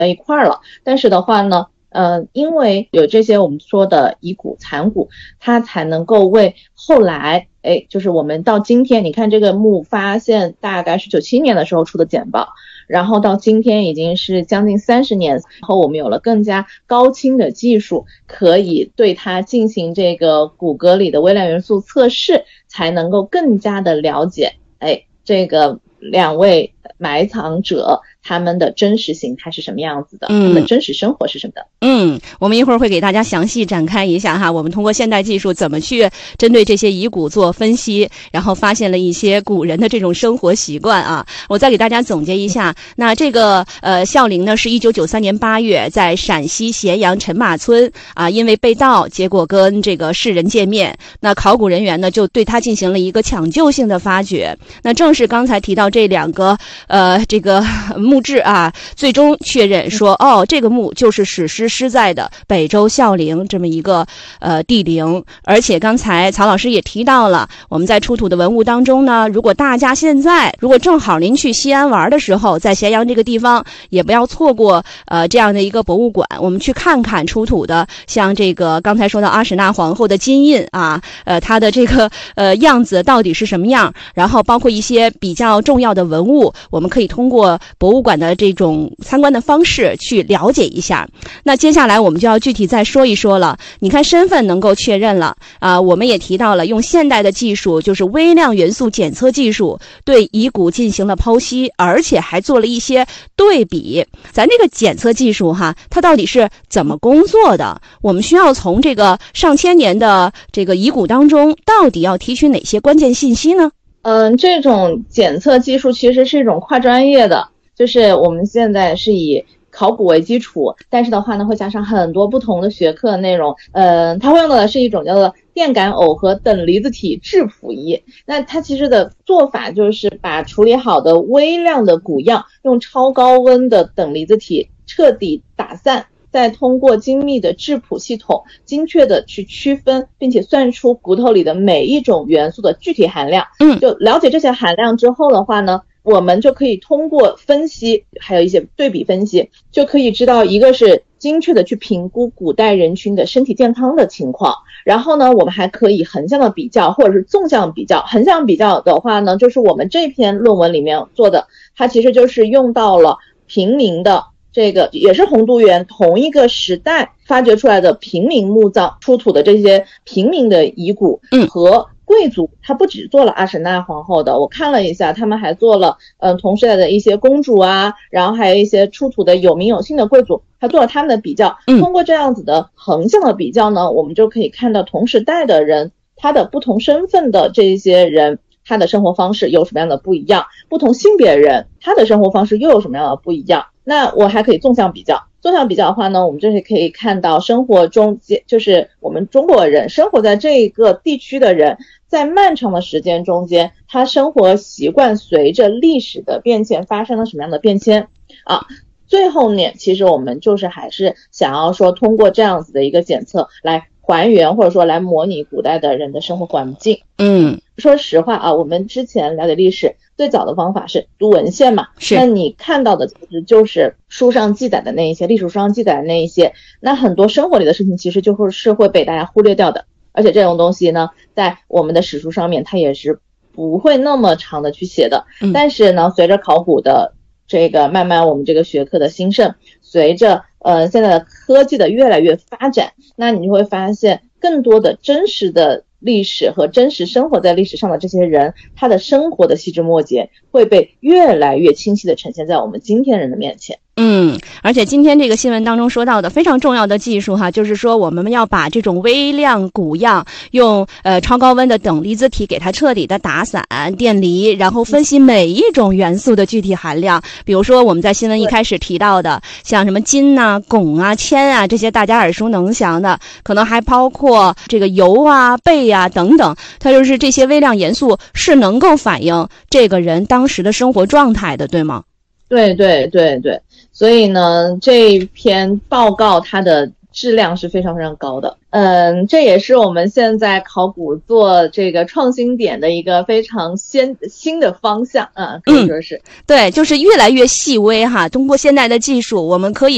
到一块儿了。但是的话呢，因为有这些我们说的遗骨残骨，它才能够为后来就是我们到今天，你看这个墓发现大概是97年的时候出的简报，然后到今天已经是将近30年后，我们有了更加高清的技术，可以对它进行这个骨骼里的微量元素测试，才能够更加的了解这个2位埋藏者他们的真实形态是什么样子的，他们的真实生活是什么的。 我们一会儿会给大家详细展开一下哈，我们通过现代技术怎么去针对这些遗骨做分析，然后发现了一些古人的这种生活习惯啊。我再给大家总结一下，那这个孝陵呢是1993年8月在陕西咸阳陈马村啊，因为被盗，结果跟这个世人见面，那考古人员呢就对他进行了一个抢救性的发掘。那正是刚才提到这2个这个墓志啊，最终确认说这个墓就是史诗诗在的北周孝陵这么一个帝陵。而且刚才曹老师也提到了，我们在出土的文物当中呢，如果大家现在如果正好您去西安玩的时候，在咸阳这个地方也不要错过这样的一个博物馆，我们去看看出土的像这个刚才说到阿史那皇后的金印啊，它的这个样子到底是什么样，然后包括一些比较重要的文物，我们可以通过博物馆的这种参观的方式去了解一下。那接下来我们就要具体再说一说了，你看身份能够确认了我们也提到了用现代的技术，就是微量元素检测技术，对遗骨进行了剖析，而且还做了一些对比。咱这个检测技术哈，它到底是怎么工作的？我们需要从这个上千年的这个遗骨当中，到底要提取哪些关键信息呢？ 这种检测技术其实是一种跨专业的，就是我们现在是以考古为基础，但是的话呢，会加上很多不同的学科内容。它会用到的是一种叫做电感耦合等离子体质谱仪。那它其实的做法就是把处理好的微量的骨样，用超高温的等离子体彻底打散，再通过精密的质谱系统精确的去区分，并且算出骨头里的每一种元素的具体含量。就了解这些含量之后的话呢，我们就可以通过分析，还有一些对比分析，就可以知道一个是精确的去评估古代人群的身体健康的情况。然后呢，我们还可以横向的比较或者是纵向比较。横向比较的话呢，就是我们这篇论文里面做的，它其实就是用到了平民的这个也是洪都源同一个时代发掘出来的平民墓葬出土的这些平民的遗骨和贵族，他不只做了阿史那皇后的，我看了一下，他们还做了同时代的一些公主啊，然后还有一些出土的有名有姓的贵族，他做了他们的比较。通过这样子的横向的比较呢，我们就可以看到同时代的人，他的不同身份的这些人，他的生活方式有什么样的不一样，不同性别人他的生活方式又有什么样的不一样。那我还可以纵向比较。纵向比较的话呢，我们就是可以看到生活中就是我们中国人生活在这个地区的人，在漫长的时间中间，他生活习惯随着历史的变迁发生了什么样的变迁啊？最后呢，其实我们就是还是想要说通过这样子的一个检测来还原或者说来模拟古代的人的生活环境。说实话啊，我们之前了解历史最早的方法是读文献嘛，那你看到的其实就是书上记载的那一些，历史书上记载的那一些，那很多生活里的事情其实就是会被大家忽略掉的。而且这种东西呢，在我们的史书上面它也是不会那么长的去写的。但是呢，随着考古的这个慢慢我们这个学科的兴盛，随着现在的科技的越来越发展，那你就会发现更多的真实的历史和真实生活在历史上的这些人，他的生活的细枝末节会被越来越清晰的呈现在我们今天人的面前。 而且今天这个新闻当中说到的非常重要的技术哈，就是说我们要把这种微量骨样用超高温的等离子体给它彻底的打散电离，然后分析每一种元素的具体含量。比如说我们在新闻一开始提到的像什么金啊、汞啊、铅啊，这些大家耳熟能详的，可能还包括这个铀啊、钡啊等等，它就是这些微量元素是能够反映这个人当时的生活状态的，对吗？ 对，所以呢，这篇报告它的质量是非常非常高的。这也是我们现在考古做这个创新点的一个非常新的方向啊，可以说是。 对，就是越来越细微哈，通过现代的技术，我们可以